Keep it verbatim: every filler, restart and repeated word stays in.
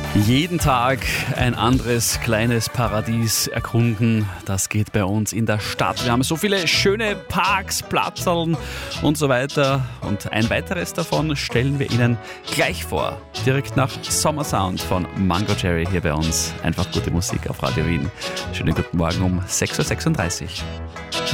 Jeden Tag ein anderes kleines Paradies erkunden. Das geht bei uns in der Stadt. Wir haben so viele schöne Parks, Platzln und so weiter. Und ein weiteres davon stellen wir Ihnen gleich vor. Direkt nach Summer Sound von Mango Jerry hier bei uns. Einfach gute Musik auf Radio Wien. Schönen guten Morgen um sechs Uhr sechsunddreißig.